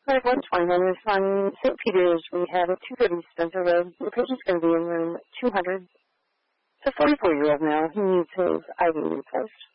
Hi, 121 is on St. Peter's Rehab at 230 Spencer Road. The patient's going to be in room 200. It's a 44-year-old now. He needs his IV replaced.